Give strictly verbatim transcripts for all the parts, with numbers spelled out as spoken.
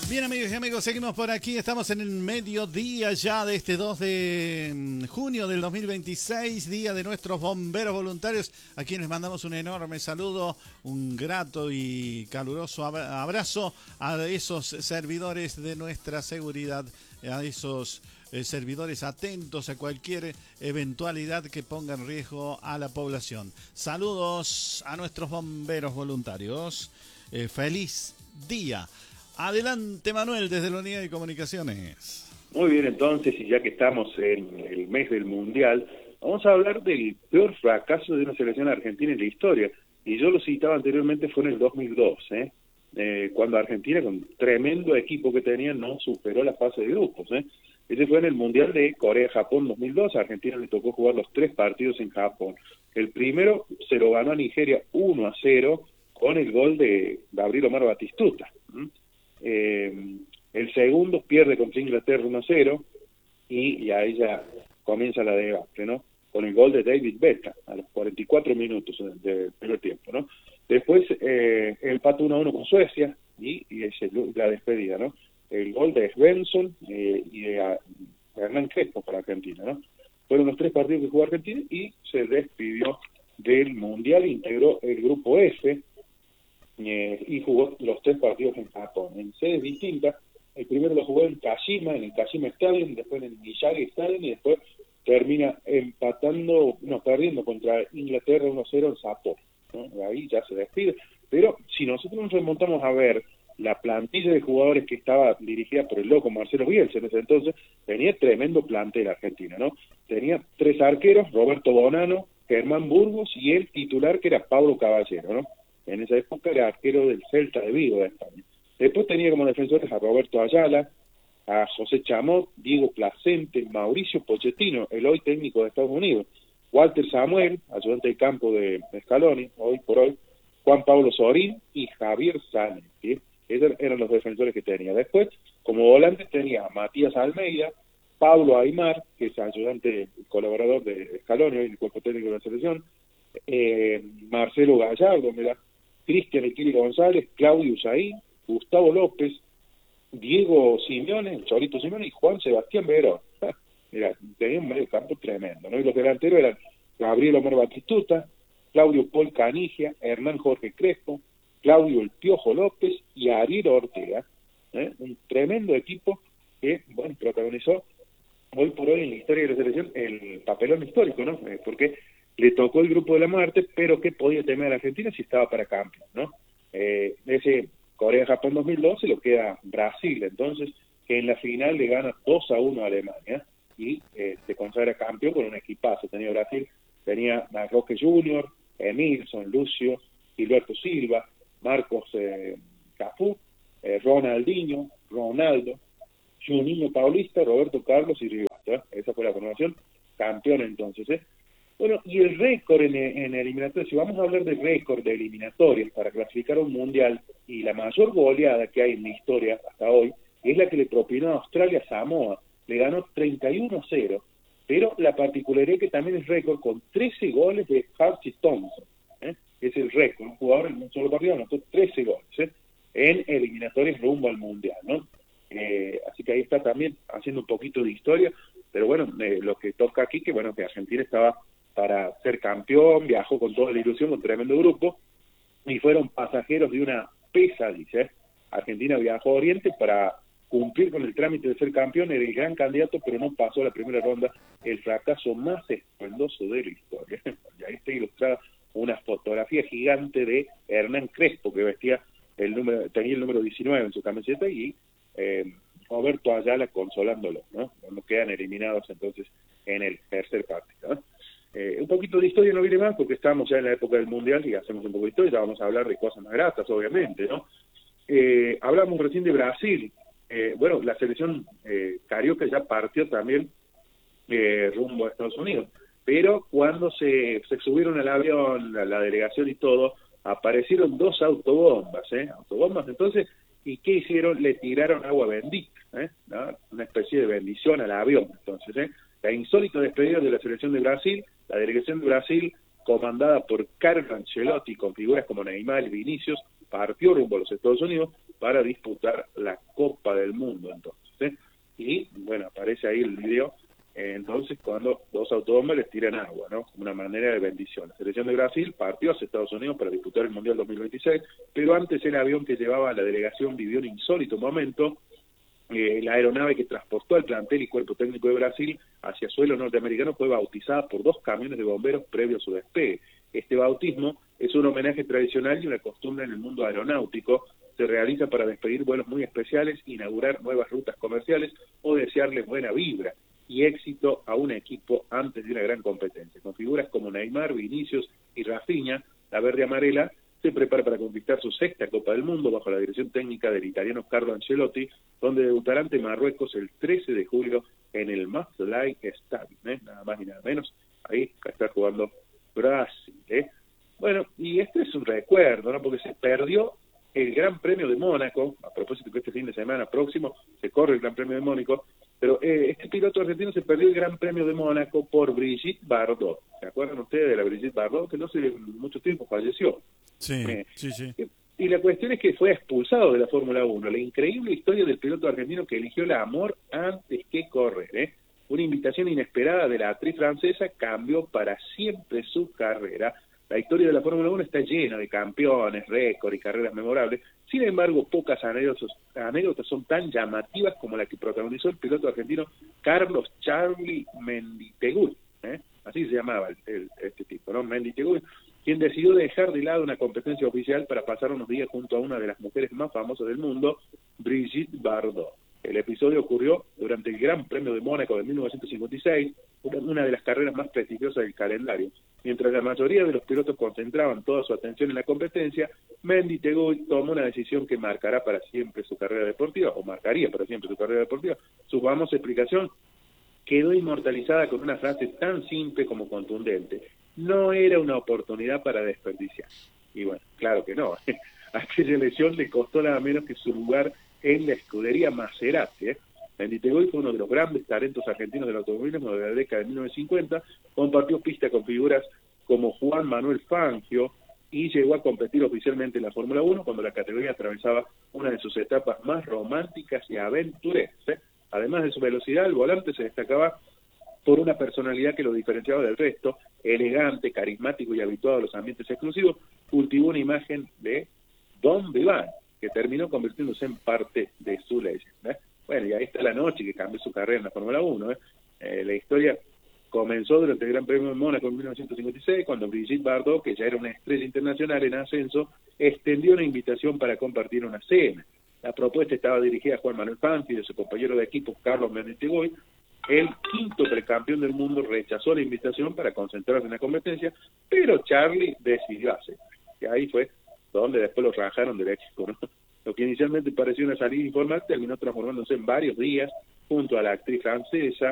Bien, amigos y amigos, seguimos por aquí. Estamos en el mediodía ya de este dos de junio del dos mil veintiséis, día de nuestros bomberos voluntarios, a quienes mandamos un enorme saludo, un grato y caluroso abrazo a esos servidores de nuestra seguridad, a esos eh, servidores atentos a cualquier eventualidad que ponga en riesgo a la población. Saludos a nuestros bomberos voluntarios. Eh, feliz día. Adelante, Manuel, desde la Unidad de Comunicaciones. Muy bien, entonces, y ya que estamos en el mes del Mundial, vamos a hablar del peor fracaso de una selección argentina en la historia. Y yo lo citaba anteriormente, fue en el dos mil dos, ¿eh? Eh, cuando Argentina, con tremendo equipo que tenía, no superó la fase de grupos, ¿eh? Ese fue en el Mundial de Corea-Japón dos mil dos. A Argentina le tocó jugar los tres partidos en Japón. El primero se lo ganó a Nigeria uno a cero con el gol de Gabriel Omar Batistuta. ¿Mm? Eh, el segundo pierde contra Inglaterra uno a cero y, y ahí ya comienza la debacle, ¿no? Con el gol de David Beckham a los cuarenta y cuatro minutos del primer tiempo, ¿no? Después eh, el empate uno a uno con Suecia y, y es la despedida, ¿no? El gol de Svensson eh, y de, de Hernán Crespo para Argentina, ¿no? Fueron los tres partidos que jugó Argentina y se despidió del Mundial, integró el grupo F eh, y jugó los tres partidos en Japón, en sedes distintas. El primero lo jugó en Kashima, en el Kashima Stadium, después en el Miyagi Stadium y después termina empatando, no, perdiendo contra Inglaterra uno a cero en Sapporo, ¿no? Ahí ya se despide. Pero si nosotros nos remontamos a ver la plantilla de jugadores que estaba dirigida por el loco Marcelo Bielsa en ese entonces, tenía tremendo plantel Argentina, ¿no? Tenía tres arqueros, Roberto Bonano, Germán Burgos y el titular que era Pablo Caballero, ¿no? En esa época era arquero del Celta de Vigo de España. Después tenía como defensores a Roberto Ayala, a José Chamot, Diego Placente, Mauricio Pochettino, el hoy técnico de Estados Unidos, Walter Samuel, ayudante de campo de Scaloni, hoy por hoy, Juan Pablo Sorín y Javier Sáenz, ¿sí? Esos eran los defensores que tenía. Después, como volante tenía a Matías Almeida, Pablo Aymar, que es ayudante colaborador de Scaloni, hoy el cuerpo técnico de la selección, eh, Marcelo Gallardo, mira, Cristian Equili González, Claudio Usain, Gustavo López, Diego Simeone, el Chorito Simeone y Juan Sebastián Verón. Mira, tenía un medio campo tremendo, ¿no? Y los delanteros eran Gabriel Omar Batistuta, Claudio Paul Canigia, Hernán Jorge Crespo, Claudio El Piojo López y Ariel Ortega, ¿eh? Un tremendo equipo que, bueno, protagonizó hoy por hoy en la historia de la selección el papelón histórico, ¿no? Eh, porque le tocó el grupo de la muerte, pero ¿qué podía temer a la Argentina si estaba para campeón, ¿no? Eh, ese Corea-Japón dos mil doce lo queda Brasil, entonces, que en la final le gana dos a uno a Alemania y eh, se consagra campeón con un equipazo. Tenía Brasil, tenía a Roque junior, Emilson, Lucio, Gilberto Silva, Marcos eh, Cafú, eh, Ronaldinho, Ronaldo, Juninho Paulista, Roberto Carlos y Rivaldo, ¿eh? Esa fue la coronación, campeón entonces, ¿eh? Bueno, y el récord en, en eliminatorias, si vamos a hablar de récord de eliminatorias para clasificar a un mundial, y la mayor goleada que hay en la historia hasta hoy, es la que le propinó a Australia a Samoa, le ganó treinta y uno a cero, pero la particularidad es que también es récord con trece goles de Archie Thompson, ¿eh? Es el récord, un jugador en un solo partido anotó trece goles, ¿eh? En eliminatorias rumbo al mundial, ¿no? Eh, así que ahí está también haciendo un poquito de historia, pero bueno, eh, lo que toca aquí, que bueno, que Argentina estaba para ser campeón, viajó con toda la ilusión, con tremendo grupo, y fueron pasajeros de una pesadilla, ¿eh? Argentina viajó a Oriente para cumplir con el trámite de ser campeón, era el gran candidato, pero no pasó la primera ronda, el fracaso más estruendoso de la historia. Y ahí está ilustrada una fotografía gigante de Hernán Crespo, que vestía el número, tenía el número diecinueve en su camiseta, y eh, Roberto Ayala consolándolo, ¿no? No quedan eliminados entonces en el tercer partido, ¿no? Eh, un poquito de historia no viene más porque estamos ya en la época del Mundial y hacemos un poco de historia, ya vamos a hablar de cosas más gratas, obviamente, ¿no? Eh, hablamos recién de Brasil. Eh, bueno, la selección eh, carioca ya partió también eh, rumbo a Estados Unidos, pero cuando se, se subieron al avión, la, la delegación y todo, aparecieron dos autobombas, ¿eh? Autobombas, entonces, ¿y qué hicieron? Le tiraron agua bendita, ¿eh? ¿No? Una especie de bendición al avión, entonces, ¿eh? La insólita despedida de la selección de Brasil, la delegación de Brasil, comandada por Carlo Ancelotti, con figuras como Neymar y Vinicius, partió rumbo a los Estados Unidos para disputar la Copa del Mundo entonces, ¿eh? Y bueno, aparece ahí el video, eh, entonces cuando dos autódromos les tiran agua, ¿no? Como una manera de bendición. La selección de Brasil partió hacia Estados Unidos para disputar el Mundial dos mil veintiséis, pero antes el avión que llevaba a la delegación vivió un insólito momento. Eh, la aeronave que transportó al plantel y cuerpo técnico de Brasil hacia suelo norteamericano fue bautizada por dos camiones de bomberos previo a su despegue. Este bautismo es un homenaje tradicional y una costumbre en el mundo aeronáutico. Se realiza para despedir vuelos muy especiales, inaugurar nuevas rutas comerciales o desearle buena vibra y éxito a un equipo antes de una gran competencia. Con figuras como Neymar, Vinicius y Rafinha, la verde amarela se prepara para conquistar su sexta Copa del Mundo bajo la dirección técnica del italiano Carlo Ancelotti, donde debutará ante Marruecos el trece de julio en el Mazlai Stadium, ¿eh? Nada más y nada menos. Ahí está jugando Brasil, ¿eh? Bueno, y este es un recuerdo, ¿no? Porque se perdió el Gran Premio de Mónaco, a propósito que este fin de semana próximo se corre el Gran Premio de Mónaco, pero eh, este piloto argentino se perdió el Gran Premio de Mónaco por Brigitte Bardot. ¿Se acuerdan ustedes de la Brigitte Bardot? Que no hace mucho tiempo falleció. Sí, eh, sí, sí. Y la cuestión es que fue expulsado de la Fórmula uno. La increíble historia del piloto argentino que eligió el amor antes que correr, ¿eh? Una invitación inesperada de la actriz francesa cambió para siempre su carrera. La historia de la Fórmula uno está llena de campeones, récords y carreras memorables. Sin embargo, pocas anécdotas, anécdotas son tan llamativas como la que protagonizó el piloto argentino Carlos Charlie Menditeguy, ¿eh? Así se llamaba el, el, este tipo, ¿no? Menditeguy, quien decidió dejar de lado una competencia oficial para pasar unos días junto a una de las mujeres más famosas del mundo, Brigitte Bardot. El episodio ocurrió durante el Gran Premio de Mónaco de mil novecientos cincuenta y seis, una de las carreras más prestigiosas del calendario. Mientras la mayoría de los pilotos concentraban toda su atención en la competencia, Menditeguy tomó una decisión que marcará para siempre su carrera deportiva, o marcaría para siempre su carrera deportiva. Su famosa explicación quedó inmortalizada con una frase tan simple como contundente: no era una oportunidad para desperdiciar. Y bueno, claro que no. Aquella lesión le costó nada menos que su lugar en la escudería Maserati, ¿eh? Menditeguy fue uno de los grandes talentos argentinos del automovilismo de la década de mil novecientos cincuenta, compartió pista con figuras como Juan Manuel Fangio y llegó a competir oficialmente en la Fórmula uno cuando la categoría atravesaba una de sus etapas más románticas y aventureras, ¿eh? Además de su velocidad, el volante se destacaba por una personalidad que lo diferenciaba del resto, elegante, carismático y habituado a los ambientes exclusivos. Cultivó una imagen de Don Vivant, que terminó convirtiéndose en parte de su leyenda, ¿eh? Bueno, y ahí está la noche que cambió su carrera en la Fórmula uno, ¿eh? Eh, la historia comenzó durante el Gran Premio de Mónaco en mil novecientos cincuenta y seis, cuando Brigitte Bardot, que ya era una estrella internacional en ascenso, extendió una invitación para compartir una cena. La propuesta estaba dirigida a Juan Manuel Fangio y de su compañero de equipo, Carlos Menditeguy. El quinto precampeón del mundo rechazó la invitación para concentrarse en la competencia, pero Charlie decidió aceptar. Y ahí fue donde después lo rajaron del equipo, ¿no? Lo que inicialmente pareció una salida informal terminó transformándose en varios días junto a la actriz francesa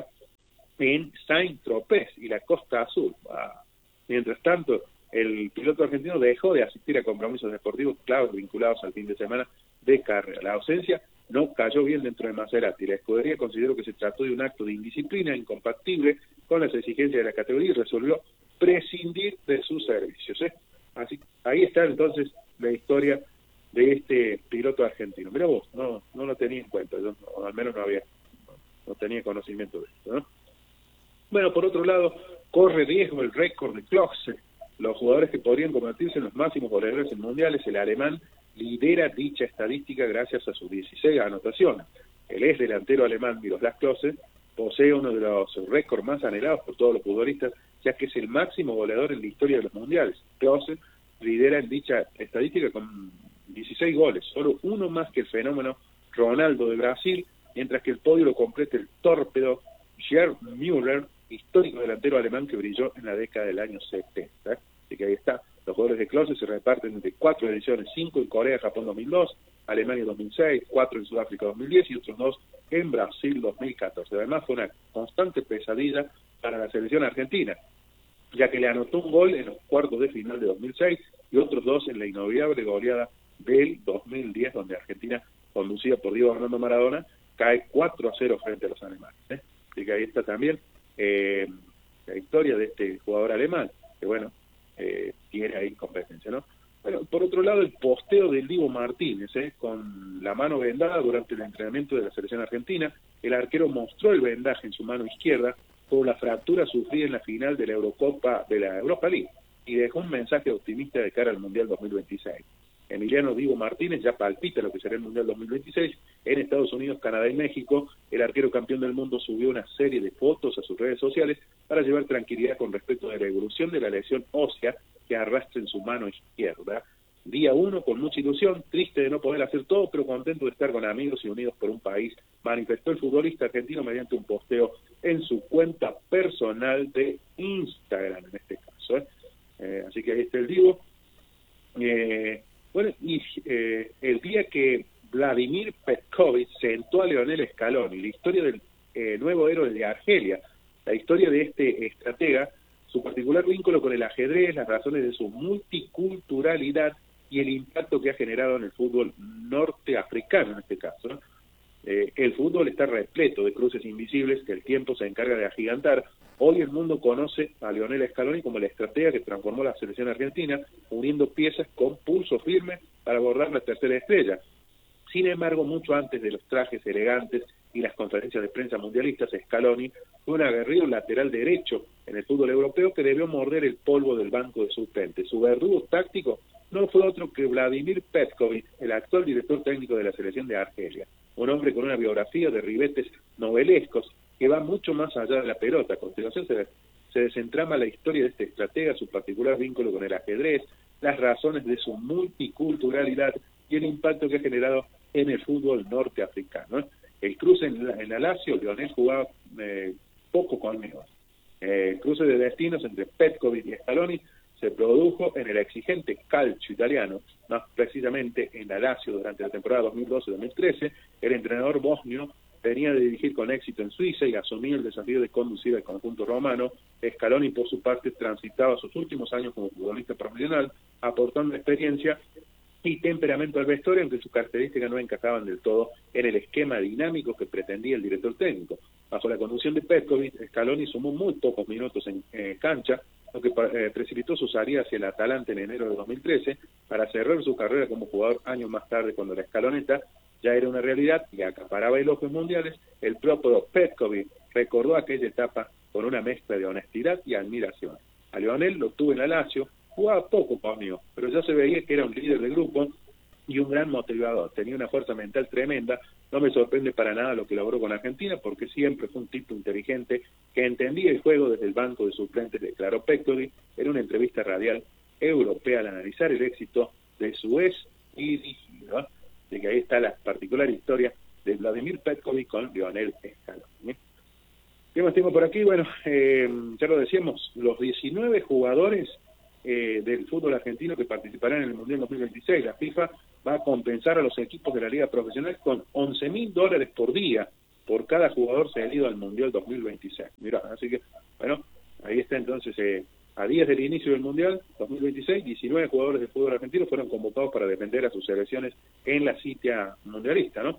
en Saint-Tropez y la Costa Azul. Ah. Mientras tanto, el piloto argentino dejó de asistir a compromisos deportivos claves vinculados al fin de semana de carrera. La ausencia no cayó bien dentro de Maserati. La escudería consideró que se trató de un acto de indisciplina incompatible con las exigencias de la categoría y resolvió prescindir de sus servicios, ¿eh? Así, ahí está entonces la historia de este piloto argentino. Mira vos, no no lo tenía en cuenta, yo no, al menos no había, no, no tenía conocimiento de esto, ¿no? Bueno, por otro lado, corre riesgo el récord de Klose. Los jugadores que podrían convertirse en los máximos goleadores en mundiales, el alemán lidera dicha estadística gracias a sus dieciséis anotaciones. El ex delantero alemán Miroslav Klose posee uno de los récords más anhelados por todos los futbolistas, ya que es el máximo goleador en la historia de los mundiales. Klose lidera en dicha estadística con dieciséis goles, solo uno más que el fenómeno Ronaldo de Brasil, mientras que el podio lo completa el tórpedo Gerd Müller, histórico delantero alemán que brilló en la década del año setenta. ¿eh? Así que ahí está, los jugadores de Klose se reparten entre cuatro ediciones, cinco en Corea, Japón dos mil dos, Alemania dos mil seis, cuatro en Sudáfrica dos mil diez y otros dos en Brasil dos mil catorce. Además fue una constante pesadilla para la selección argentina, ya que le anotó un gol en los cuartos de final de dos mil seis y otros dos en la inolvidable goleada del dos mil diez, donde Argentina, conducida por Diego Armando Maradona, cae cuatro a cero frente a los alemanes, ¿eh? Así que ahí está también eh, la historia de este jugador alemán, que bueno, eh, tiene ahí competencia, ¿no? Bueno, por otro lado, el posteo del Dibu Martínez, ¿eh? con la mano vendada durante el entrenamiento de la selección argentina. El arquero mostró el vendaje en su mano izquierda por la fractura sufrida en la final de la Eurocopa, de la Europa League, y dejó un mensaje optimista de cara al Mundial dos mil veintiséis. Emiliano Dibu Martínez ya palpita lo que será el Mundial dos mil veintiséis en Estados Unidos, Canadá y México. El arquero campeón del mundo subió una serie de fotos a sus redes sociales para llevar tranquilidad con respecto a la evolución de la lesión ósea que arrastra en su mano izquierda. Día uno con mucha ilusión, triste de no poder hacer todo, pero contento de estar con amigos y unidos por un país, manifestó el futbolista argentino mediante un posteo en su cuenta personal de Instagram, en este caso. ¿eh? Eh, así que ahí está el Dibu. Eh, bueno, y eh, el día que Vladimir Petkovic sentó a Lionel Scaloni, la historia del eh, nuevo héroe de Argelia, la historia de este estratega, su particular vínculo con el ajedrez, las razones de su multiculturalidad y el impacto que ha generado en el fútbol norteafricano en este caso, ¿no? Eh, el fútbol está repleto de cruces invisibles que el tiempo se encarga de agigantar. Hoy el mundo conoce a Lionel Scaloni como la estratega que transformó la selección argentina, uniendo piezas con pulso firme para abordar la tercera estrella. Sin embargo, mucho antes de los trajes elegantes y las conferencias de prensa mundialistas, Scaloni fue un aguerrido lateral derecho en el fútbol europeo que debió morder el polvo del banco de suplentes. Su verdugo táctico no fue otro que Vladimir Petkovic, el actual director técnico de la selección de Argelia. Un hombre con una biografía de ribetes novelescos que va mucho más allá de la pelota. A continuación se, se desentrama la historia de este estratega, su particular vínculo con el ajedrez, las razones de su multiculturalidad y el impacto que ha generado en el fútbol norteafricano. El cruce en, la, en la Lazio, Lionel jugaba eh, poco conmigo. Eh, el cruce de destinos entre Petkovic y Scaloni se produjo en el exigente calcio italiano, más precisamente en la Lazio durante la temporada dos mil doce dos mil trece. El entrenador bosnio venía de dirigir con éxito en Suiza y asumió el desafío de conducir al conjunto romano. Scaloni, por su parte, transitaba sus últimos años como futbolista profesional, aportando experiencia y temperamento al vestuario, aunque sus características no encajaban del todo en el esquema dinámico que pretendía el director técnico. Bajo la conducción de Petkovic, Scaloni sumó muy pocos minutos en eh, cancha, lo que eh, precipitó su salida hacia el Atalanta en enero de dos mil trece para cerrar su carrera como jugador años más tarde, cuando la escaloneta ya era una realidad y acaparaba elogios mundiales. El propio Petkovic recordó aquella etapa con una mezcla de honestidad y admiración. A Lionel lo tuvo en la Lazio, jugaba poco conmigo, pero ya se veía que era un líder de grupo y un gran motivador, tenía una fuerza mental tremenda. No me sorprende para nada lo que logró con Argentina, porque siempre fue un tipo inteligente que entendía el juego desde el banco de suplentes, declaró Petkovic en una entrevista radial europea al analizar el éxito de su ex dirigido. De que ahí está la particular historia de Vladimir Petkovic con Lionel Scaloni. ¿Qué más tengo por aquí? Bueno, eh, ya lo decíamos, los diecinueve jugadores eh, del fútbol argentino que participarán en el Mundial dos mil veintiséis, la FIFA va a compensar a los equipos de la liga profesional con once mil dólares por día por cada jugador cedido al Mundial dos mil veintiséis. Mirá, así que, bueno, ahí está entonces, eh, a días del inicio del Mundial dos mil veintiséis, diecinueve jugadores del fútbol argentino fueron convocados para defender a sus selecciones en la cita mundialista, ¿no?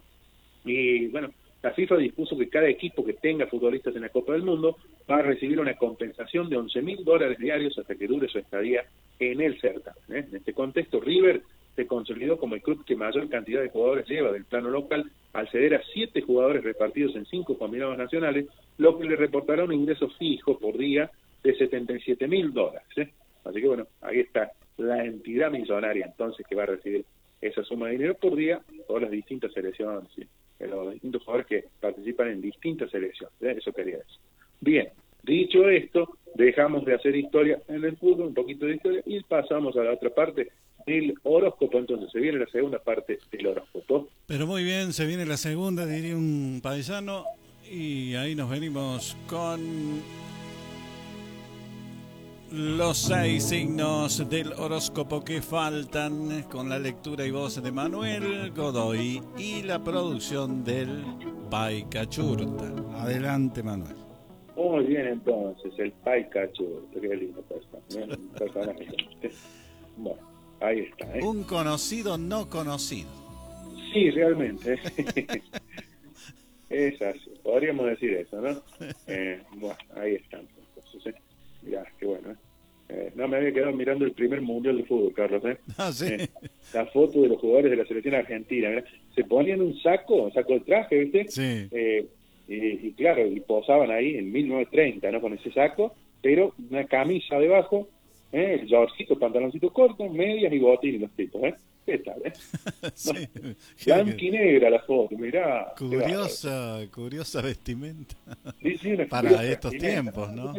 Y, bueno, la FIFA dispuso que cada equipo que tenga futbolistas en la Copa del Mundo va a recibir una compensación de once mil dólares diarios hasta que dure su estadía en el certamen, ¿eh? En este contexto, River se consolidó como el club que mayor cantidad de jugadores lleva del plano local, al ceder a siete jugadores repartidos en cinco combinados nacionales, lo que le reportará un ingreso fijo por día de setenta y siete mil dólares. ¿eh? Así que bueno, ahí está la entidad millonaria entonces que va a recibir esa suma de dinero por día por las distintas selecciones, ¿sí? Los distintos jugadores que participan en distintas selecciones. ¿eh? Eso quería decir. Bien, dicho esto, dejamos de hacer historia en el fútbol, un poquito de historia, y pasamos a la otra parte del horóscopo. Entonces se viene la segunda parte del horóscopo. Pero muy bien, se viene la segunda, diría un paisano, y ahí nos venimos con los seis signos del horóscopo que faltan, con la lectura y voz de Manuel Godoy y la producción del Paicachurta. Adelante, Manuel. Muy bien, entonces, el Paicachurta, qué lindo persona, ¿eh? personaje. Bueno, ahí está. ¿eh? Un conocido no conocido. Sí, realmente. Es así, podríamos decir eso, ¿no? Eh, bueno, ahí están. Entonces, ¿eh? Mirá, qué bueno. ¿eh? Eh, no me había quedado estaba mirando el primer mundial de fútbol, Carlos, ¿eh? Ah, sí. Eh, la foto de los jugadores de la selección argentina, ¿verdad? Se ponían un saco, un saco de traje, ¿viste? Sí. Eh, y, y claro, y posaban ahí en mil novecientos treinta, ¿no? Con ese saco, pero una camisa debajo, ¿eh? El shortcito, pantaloncitos cortos, medias y botines los tipos, ¿eh? ¿Qué tal, eh? Sí. Blanca y negra la foto, mirá. Curiosa, curiosa vestimenta. Sí, sí, una para curiosa estos vestimenta, tiempos, ¿no?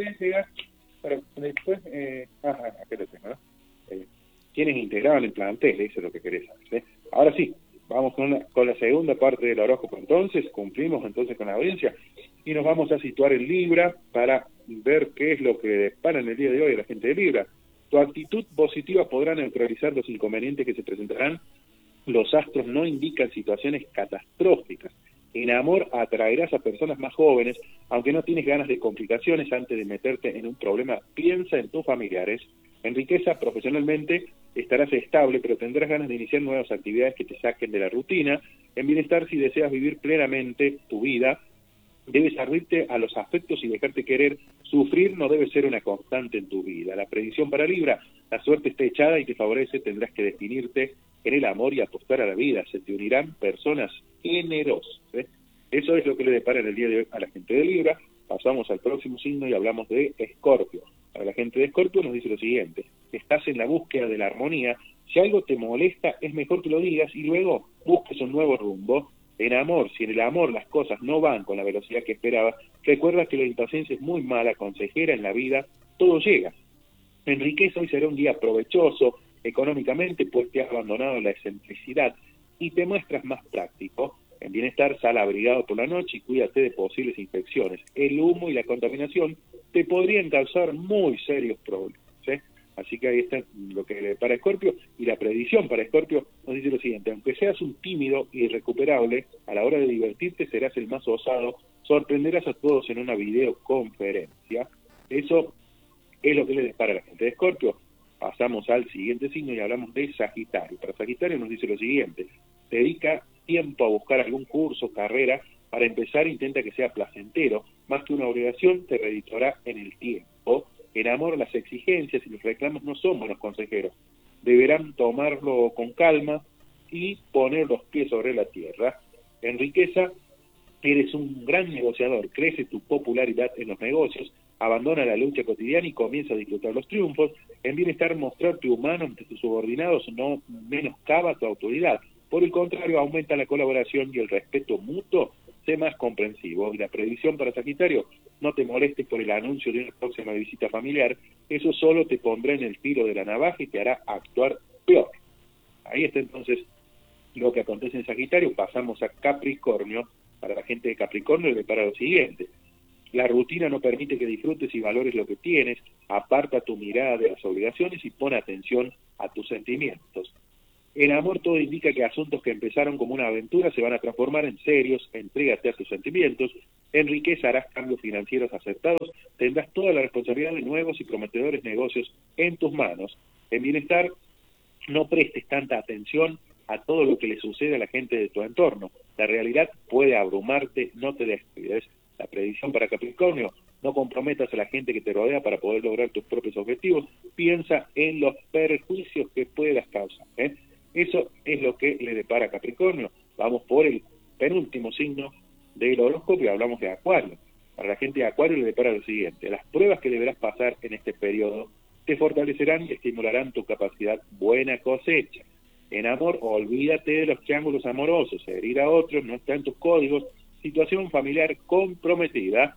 Pero después, eh, ajá, acá lo tengo, ¿no? Eh, ¿Quiénes integraban el plantel? Eso es lo que querés saber, ¿eh? Ahora sí, vamos con, una, con la segunda parte del horóscopo entonces, cumplimos entonces con la audiencia y nos vamos a situar en Libra para ver qué es lo que depara en el día de hoy a la gente de Libra. Tu actitud positiva podrá neutralizar los inconvenientes que se presentarán. Los astros no indican situaciones catastróficas. En amor atraerás a personas más jóvenes, aunque no tienes ganas de complicaciones antes de meterte en un problema. Piensa en tus familiares. En riqueza, profesionalmente, estarás estable, pero tendrás ganas de iniciar nuevas actividades que te saquen de la rutina. En bienestar, si deseas vivir plenamente tu vida, debes abrirte a los afectos y dejarte querer. Sufrir no debe ser una constante en tu vida. La predicción para Libra: la suerte está echada y te favorece, tendrás que definirte en el amor y apostar a la vida. Se te unirán personas generosas, ¿eh? Eso es lo que le depara en el día de hoy a la gente de Libra. Pasamos al próximo signo y hablamos de Escorpio. Para la gente de Escorpio nos dice lo siguiente: estás en la búsqueda de la armonía. Si algo te molesta, es mejor que lo digas y luego busques un nuevo rumbo. En amor, si en el amor las cosas no van con la velocidad que esperabas, recuerda que la impaciencia es muy mala consejera en la vida, todo llega. En riqueza, hoy será un día provechoso económicamente, pues te has abandonado la excentricidad y te muestras más práctico. En bienestar, sal abrigado por la noche y cuídate de posibles infecciones. El humo y la contaminación te podrían causar muy serios problemas, ¿eh? Así que ahí está lo que para Escorpio, y la predicción para Escorpio nos dice lo siguiente: aunque seas un tímido e irrecuperable, a la hora de divertirte serás el más osado, sorprenderás a todos en una videoconferencia. Eso es lo que le depara a la gente de Escorpio. Pasamos al siguiente signo y hablamos de Sagitario. Para Sagitario nos dice lo siguiente: dedica tiempo a buscar algún curso, carrera. Para empezar, intenta que sea placentero, más que una obligación, te redituará en el tiempo. En amor, las exigencias y los reclamos no son buenos consejeros. Deberán tomarlo con calma y poner los pies sobre la tierra. En riqueza, eres un gran negociador, crece tu popularidad en los negocios, abandona la lucha cotidiana y comienza a disfrutar los triunfos. En bienestar, mostrarte humano ante tus subordinados no menoscaba tu autoridad. Por el contrario, aumenta la colaboración y el respeto mutuo. Sé más comprensivo. Y la predicción para Sagitario: no te molestes por el anuncio de una próxima visita familiar, eso solo te pondrá en el filo de la navaja y te hará actuar peor. Ahí está entonces lo que acontece en Sagitario. Pasamos a Capricornio. Para la gente de Capricornio le depara lo siguiente: la rutina no permite que disfrutes y valores lo que tienes, aparta tu mirada de las obligaciones y pon atención a tus sentimientos. En amor, todo indica que asuntos que empezaron como una aventura se van a transformar en serios. Entrégate a tus sentimientos. En riqueza, harás cambios financieros acertados, tendrás toda la responsabilidad de nuevos y prometedores negocios en tus manos. En bienestar, no prestes tanta atención a todo lo que le sucede a la gente de tu entorno. La realidad puede abrumarte, no te descuides. La predicción para Capricornio: no comprometas a la gente que te rodea para poder lograr tus propios objetivos. Piensa en los perjuicios que puedas causar, ¿eh? Eso es lo que le depara a Capricornio. Vamos por el penúltimo signo del horóscopo y hablamos de Acuario. Para la gente de Acuario le depara lo siguiente: las pruebas que deberás pasar en este periodo te fortalecerán y estimularán tu capacidad. Buena cosecha. En amor, olvídate de los triángulos amorosos. Herir a otros no está en tus códigos. Situación familiar comprometida.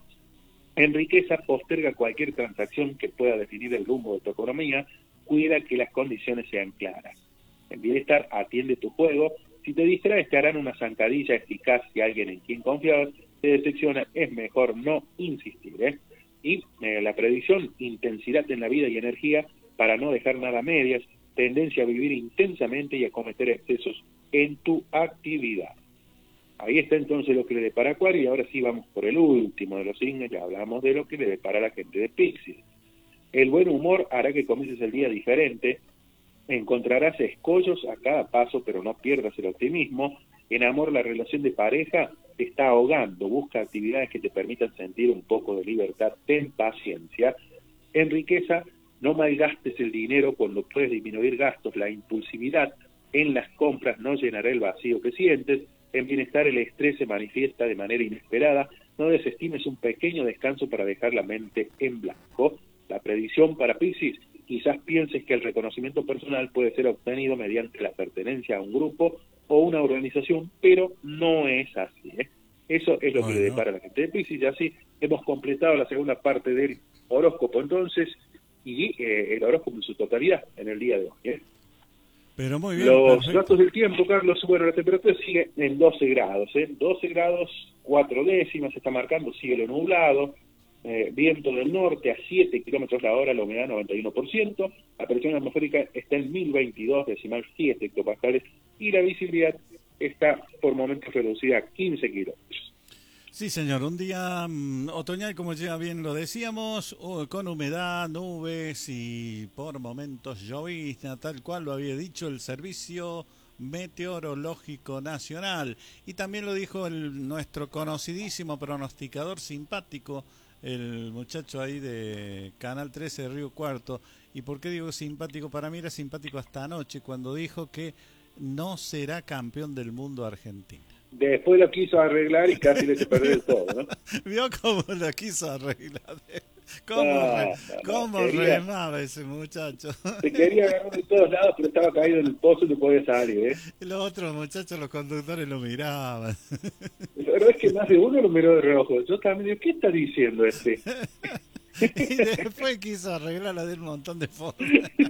En riqueza, posterga cualquier transacción que pueda definir el rumbo de tu economía. Cuida que las condiciones sean claras. En bienestar, atiende tu juego. Si te distraes, te harán una zancadilla eficaz. Si alguien en quien confiabas te decepciona, es mejor no insistir, ¿eh? Y eh, la predicción: intensidad en la vida y energía para no dejar nada a medias, tendencia a vivir intensamente y a cometer excesos en tu actividad. Ahí está entonces lo que le depara a Acuario, y ahora sí vamos por el último de los signos, ya hablamos de lo que le depara a la gente de Piscis. El buen humor hará que comiences el día diferente. Encontrarás escollos a cada paso, pero no pierdas el optimismo. En amor, la relación de pareja te está ahogando. Busca actividades que te permitan sentir un poco de libertad. Ten paciencia. En riqueza, no malgastes el dinero cuando puedes disminuir gastos, la impulsividad en las compras no llenará el vacío que sientes, en bienestar el estrés se manifiesta de manera inesperada, no desestimes un pequeño descanso para dejar la mente en blanco. La predicción para Piscis, quizás pienses que el reconocimiento personal puede ser obtenido mediante la pertenencia a un grupo o una organización, pero no es así, ¿eh? Eso es lo bueno. que le depara a la gente de Piscis, y así hemos completado la segunda parte del horóscopo entonces, y eh, el horóscopo en su totalidad en el día de hoy, ¿eh? Pero muy bien, los perfecto. datos del tiempo, Carlos, bueno, la temperatura sigue en doce grados, ¿eh? doce grados, cuatro décimas, se está marcando cielo nublado, eh, viento del norte a siete kilómetros la hora, la humedad noventa y uno por ciento, la presión atmosférica está en mil veintidós decimal siete hectopascales y la visibilidad está por momentos reducida a quince kilómetros. Sí, señor, un día um, otoñal, como ya bien lo decíamos, uh, con humedad, nubes y por momentos llovizna, tal cual lo había dicho el Servicio Meteorológico Nacional. Y también lo dijo el, nuestro conocidísimo pronosticador simpático, el muchacho ahí de Canal trece de Río Cuarto. ¿Y por qué digo simpático? Para mí era simpático hasta anoche, cuando dijo que no será campeón del mundo Argentina. Después lo quiso arreglar y casi le se perdió el todo, ¿no? ¿Vio cómo lo quiso arreglar? ¿Cómo, no, re, no, cómo quería, remaba ese muchacho? Se quería agarrar de todos lados, pero estaba caído en el pozo y no podía salir, ¿eh? Y los otros muchachos, los conductores, lo miraban. La verdad es que más de uno lo miró de reojo. Yo también digo, ¿qué está diciendo este? Y después quiso arreglarla de un montón de formas.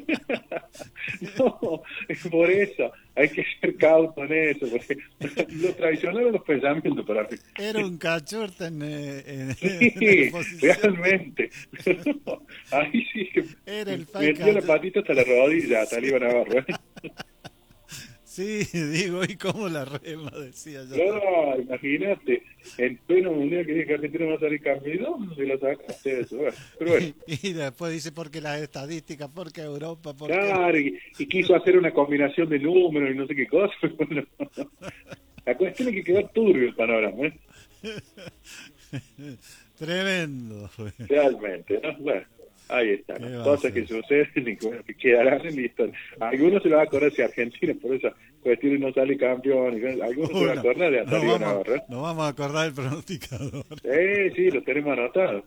No, por eso hay que ser cauto en eso, porque lo traicionaron los pensamientos para mí. Era un cachorta en, en, sí, en realmente. No, ahí sí que era el metió la patita hasta la rodilla, Talía Navarro. Sí, digo, ¿y cómo la rema? Decía yo. No, imagínate, en pleno mundial que dice que Argentina va a salir campeón, se lo sacaste eso. Bueno, pero bueno. Y después dice, porque las estadísticas, porque Europa, porque... Claro, y, y quiso hacer una combinación de números y no sé qué cosa. Bueno, la cuestión es que quedó turbio el panorama, ¿eh? Tremendo. Realmente, ¿no? Bueno. Ahí está, ¿no? Cosas que suceden y bueno, que quedarán en la historia. Algunos se lo va a acordar si Argentina por esa cuestión no sale campeón. Y algunos se van a acordar de Antonio Navarro. ¿Eh? Nos vamos a acordar del pronosticador. Eh, sí, lo tenemos anotado.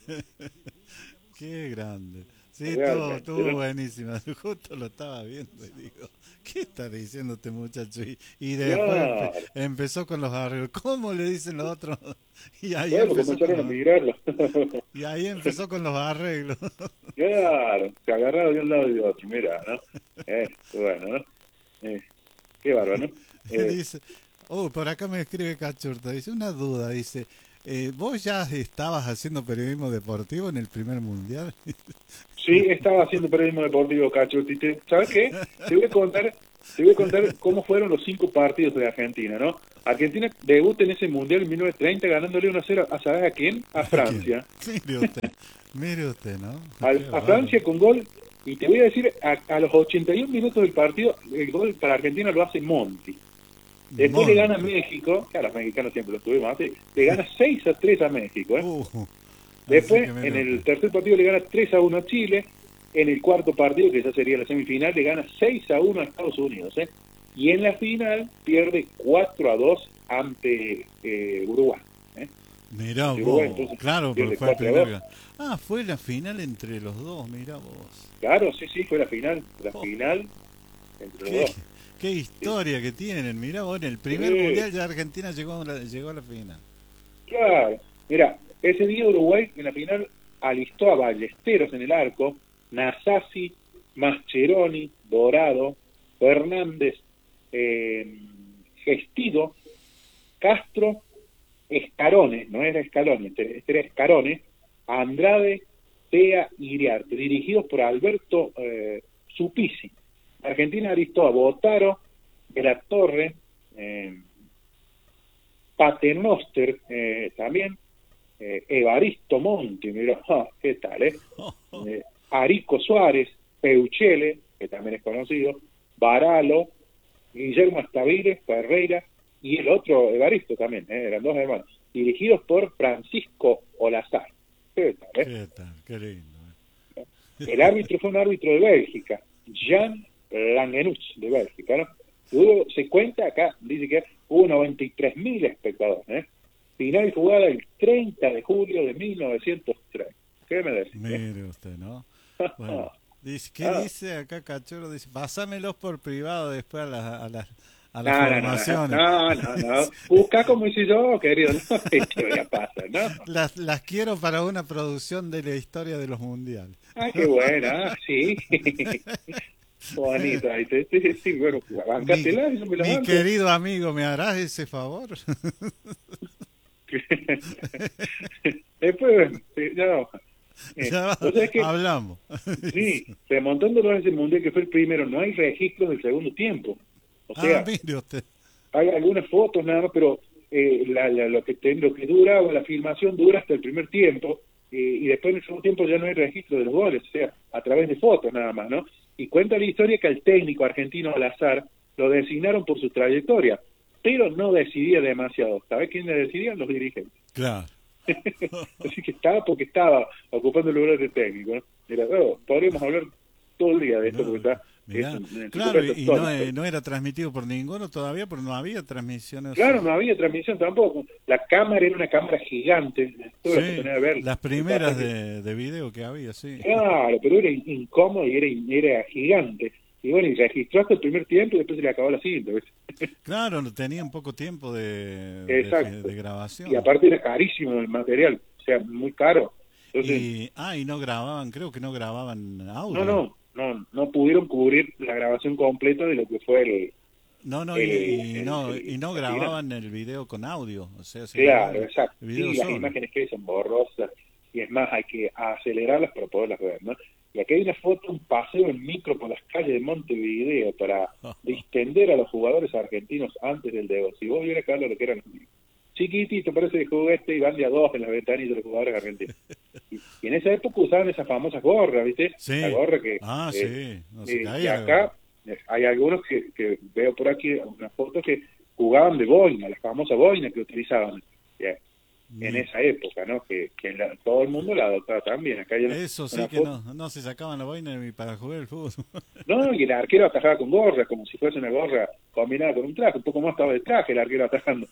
Qué grande. Sí, estuvo, estuvo ¿no? buenísima. Justo lo estaba viendo y digo, ¿qué está diciendo este muchacho? Y, y después no. empezó con los arreglos. ¿Cómo le dicen los otros? Y ahí bueno, empezó comenzaron con a mirarlo. Y ahí empezó con los arreglos. Claro, se agarraron de un lado y de otro, mira, ¿no? Eh, bueno, ¿no? Eh, qué bárbaro, ¿no? Eh. Dice, oh, por acá me escribe Cachurta, dice, una duda, dice, eh, ¿vos ya estabas haciendo periodismo deportivo en el primer mundial? Sí, estaba haciendo periodismo deportivo, Cachurta, y ¿sabes qué? Te voy a contar... Te voy a contar cómo fueron los cinco partidos de Argentina, ¿no? Argentina debuta en ese Mundial en mil novecientos treinta ganándole uno a cero, ¿a saber a quién? A Francia. Mire usted, mire usted, ¿no? A, a Francia con gol, y te voy a decir, a, a los ochenta y un minutos del partido, el gol para Argentina lo hace Monti. Después Monti. Le gana a México, claro, los mexicanos siempre lo tuvimos así, le gana seis a tres a México, ¿eh? Uh, Después, en el tercer partido le gana tres a uno a Chile. En el cuarto partido, que ya sería la semifinal, le gana seis a uno a Estados Unidos, ¿eh? Y en la final pierde cuatro a dos ante eh, Uruguay, ¿eh? Mirá vos, Uruguay, entonces, claro, pero fue la primera. Ah, fue la final entre los dos, mirá vos. Claro, sí, sí, fue la final, la oh. final entre ¿Qué, los dos. Qué historia sí. que tienen, mirá vos, en el primer sí. mundial ya Argentina llegó a, la, llegó a la final. Claro, mira, ese día Uruguay en la final alistó a Ballesteros en el arco, Nasasi, Mascheroni, Dorado, Fernández, eh, Gestido, Castro, Escarones, no era Escaloni, este era Escarones, Andrade, Tea y Iriarte, dirigidos por Alberto eh, Supisi. Argentina alistó a Botaro, de la Torre, eh, Paternoster eh, también, eh, Evaristo Monti, mira, oh, ¿qué tal, eh? eh Arico Suárez, Peuchele, que también es conocido, Baralo, Guillermo Estaviles, Ferreira y el otro Evaristo también, ¿eh? Eran dos hermanos, dirigidos por Francisco Olazar. ¿Qué tal, eh? ¿Qué tal? Qué lindo. ¿eh? El árbitro fue un árbitro de Bélgica, Jan Langenus, de Bélgica, ¿no? Luego se cuenta acá, dice que hubo noventa y tres mil espectadores, ¿eh? Final jugada el treinta de julio de mil novecientos tres. ¿Qué me decís? Mire usted, ¿no? Bueno, dice, ¿qué Ah. dice acá, Cachorro? Dice, pásamelos por privado después a las a las a las No, no, no, formaciones. no, no, no. Busca como hice yo, querido. No, ¿qué voy a pasar, no? Las, las quiero para una producción de la historia de los mundiales. Ah, qué buena, sí. Bonito, ahí te, te, sí, bueno, bancátela y yo me la Mi banco. querido amigo, ¿me harás ese favor? Después, sí, ya, eh, Ya o sea, es que, hablamos. sí, remontándonos a ese mundial que fue el primero, no hay registros del segundo tiempo. O sea, Ah, mire usted. hay algunas fotos nada más, pero eh, la, la, lo que te, lo que dura, o la filmación dura hasta el primer tiempo, eh, y después en el segundo tiempo ya no hay registro de los goles, o sea, a través de fotos nada más, ¿no? Y cuenta la historia que al técnico argentino al azar lo designaron por su trayectoria, pero no decidía demasiado. ¿Sabés quién le decidía? Los dirigentes. Claro. Así que estaba porque estaba ocupando el lugar de técnico, ¿no? Era, oh, podríamos hablar todo el día de esto, No, porque está... mirá. es un- Claro, y, y no, histórico. eh, no era transmitido por ninguno todavía, porque no había transmisiones. Claro, no había transmisión tampoco. La cámara era una cámara gigante. Tuve la Sí, oportunidad de verla. las primeras de, de video que había, sí. Claro, pero era in- incómodo y era, in- era gigante. Y bueno, y registró hasta el primer tiempo y después se le acabó la cinta, ¿ves? Claro, no tenían poco tiempo de, de, Exacto. de grabación. Y aparte era carísimo el material, o sea, muy caro. Entonces, Y, ah, y no grababan, creo que no grababan audio. no, no, no, no pudieron cubrir la grabación completa de lo que fue el... No, no, el- y, el- no, el- y no el- grababan el video con audio. O sea, se Claro, grababa exacto. el Sí, video las solo. imágenes que son borrosas, y es más, hay que acelerarlas para poderlas ver, ¿no? Y aquí hay una foto, un paseo en micro por las calles de Montevideo para distender a los jugadores argentinos antes del debut. Si vos vieras, Carlos, lo que eran chiquititos, parece de juguete, y van de a dos en las ventanillas de los jugadores argentinos. Y, y en esa época usaban esas famosas gorras, ¿viste? Sí. La gorra que... Ah, eh, sí, no se eh, y caía. acá eh, hay algunos que, que veo por aquí, unas fotos que jugaban de boina, la famosa boina que utilizaban. eh, en esa época, ¿no? Que, que la- todo el mundo la adoptaba también. Acá hay una- Eso sí una que foto- no, no se sacaban la boina ni para jugar el fútbol. No, y el arquero atajaba con gorra, como si fuese una gorra combinada con un traje. Un poco más estaba de traje el arquero atajando.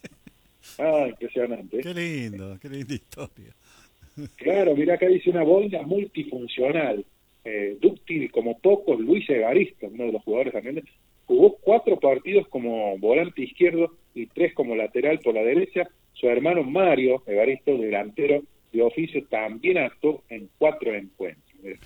Ah, impresionante. ¿eh? Qué lindo, qué linda historia. Claro, mira, acá dice una boina multifuncional, eh, dúctil como pocos. Luis Evaristo, uno de los jugadores también, jugó cuatro partidos como volante izquierdo y tres como lateral por la derecha. Su hermano Mario Evaristo, delantero de oficio, también actuó en cuatro encuentros.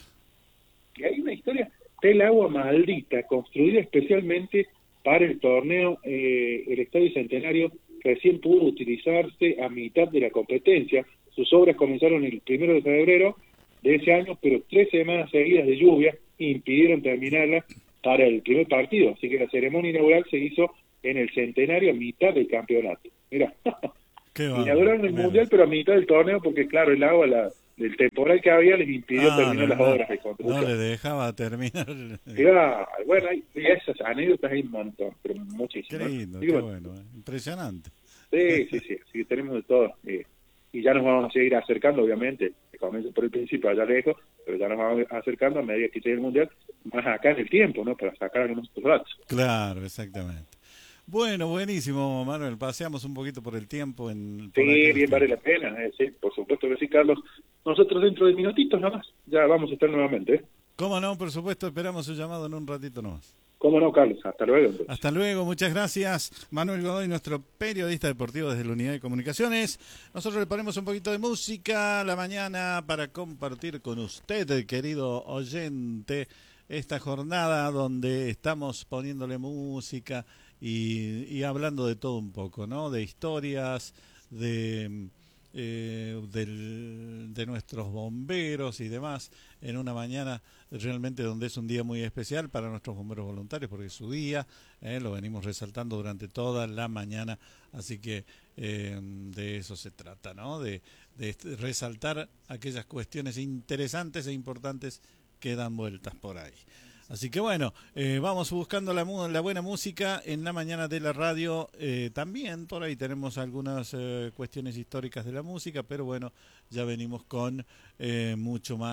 Y hay una historia del agua maldita, construida especialmente para el torneo. Eh, el Estadio Centenario recién pudo utilizarse a mitad de la competencia. Sus obras comenzaron el primero de febrero de ese año, pero tres semanas seguidas de lluvia impidieron terminarla para el primer partido. Así que la ceremonia inaugural se hizo en el Centenario a mitad del campeonato. Mira, Qué inauguraron el bárbaro. Mundial, pero a mitad del torneo, porque claro, el agua, la, el temporal que había les impidió Ah, terminar no, las no, obras de no construcción. le dejaba terminar. Claro, bueno, hay y esas anécdotas hay un montón, pero Qué muchísimas. lindo, Así qué que, bueno, eh. Impresionante. Sí, sí, sí, sí, tenemos de todo. eh, y ya nos vamos a seguir acercando, obviamente, que comienza por el principio allá lejos, pero ya nos vamos acercando a medida que llegue el Mundial, más acá en el tiempo, ¿no? Para sacar algunos datos. Claro, exactamente. Bueno, buenísimo, Manuel. Paseamos un poquito por el tiempo. En, Sí, por aquellos bien vale tiempos. la pena, eh, sí, por supuesto que sí, Carlos. Nosotros dentro de minutitos nada más, ya vamos a estar nuevamente, ¿eh? ¿Cómo no? Por supuesto, esperamos su llamado en un ratito nomás. ¿Cómo no, Carlos? Hasta luego, entonces. Hasta luego, muchas gracias. Manuel Godoy, nuestro periodista deportivo desde la Unidad de Comunicaciones. Nosotros le ponemos un poquito de música a la mañana para compartir con usted, querido oyente, esta jornada donde estamos poniéndole música y, y hablando de todo un poco, ¿no? De historias, de, eh, del, de nuestros bomberos y demás, en una mañana realmente donde es un día muy especial para nuestros bomberos voluntarios, porque es su día, eh, lo venimos resaltando durante toda la mañana, así que eh, de eso se trata, ¿no? De, de resaltar aquellas cuestiones interesantes e importantes que dan vueltas por ahí. Así que bueno, eh, vamos buscando la, la buena música en la mañana de la radio. Eh, también por ahí tenemos algunas eh, cuestiones históricas de la música, pero bueno, ya venimos con eh, mucho más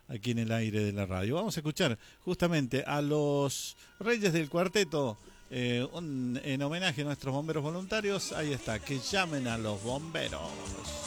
aquí en el aire de la radio. Vamos a escuchar justamente a los Reyes del Cuarteto, eh, un, en homenaje a nuestros bomberos voluntarios. Ahí está, que llamen a los bomberos.